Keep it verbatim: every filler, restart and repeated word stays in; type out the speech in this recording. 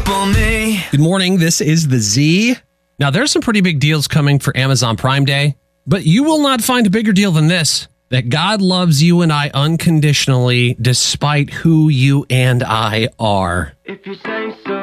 simple me. Good morning. This is the Z. Now, there's some pretty big deals coming for Amazon Prime Day, but you will not find a bigger deal than this. That God loves you and I unconditionally, despite who you and I are. If you say